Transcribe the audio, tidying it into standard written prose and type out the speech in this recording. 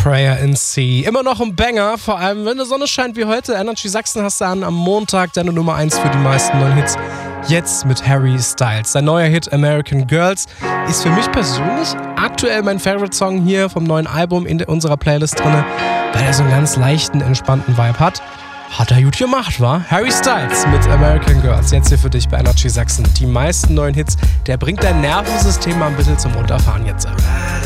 Prayer in C. Immer noch ein Banger, vor allem wenn die Sonne scheint wie heute. Energy Sachsen hast du am Montag deine Nummer 1 für die meisten neuen Hits. Jetzt mit Harry Styles. Sein neuer Hit American Girls ist für mich persönlich aktuell mein Favorite-Song hier vom neuen Album in unserer Playlist drin, weil er so einen ganz leichten, entspannten Vibe hat. Hat er gut gemacht, wa? Harry Styles mit American Girls. Jetzt hier für dich bei Energy Sachsen. Die meisten neuen Hits. Der bringt dein Nervensystem mal ein bisschen zum Runterfahren jetzt.